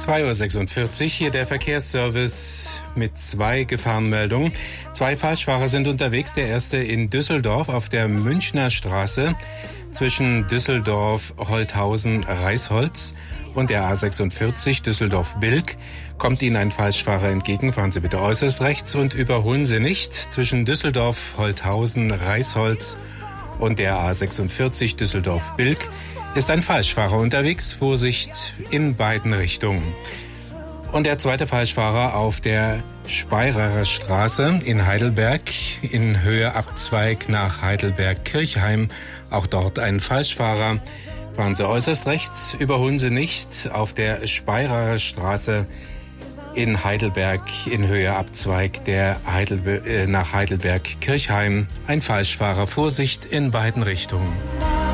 2:46 Uhr, hier der Verkehrsservice mit 2 Gefahrenmeldungen. 2 Falschfahrer sind unterwegs. Der erste in Düsseldorf auf der Münchner Straße zwischen Düsseldorf-Holthausen-Reisholz und der A46 Düsseldorf-Bilk. Kommt Ihnen ein Falschfahrer entgegen, fahren Sie bitte äußerst rechts und überholen Sie nicht. Zwischen Düsseldorf-Holthausen-Reisholz und der A46 Düsseldorf-Bilk ist ein Falschfahrer unterwegs. Vorsicht in beiden Richtungen. Und der zweite Falschfahrer auf der Speirerer Straße in Heidelberg in Höhe Abzweig nach Heidelberg-Kirchheim. Auch dort ein Falschfahrer. Fahren Sie äußerst rechts, überholen Sie nicht. Auf der Speirerer Straße in Heidelberg in Höhe Abzweig nach Heidelberg-Kirchheim ein Falschfahrer. Vorsicht in beiden Richtungen.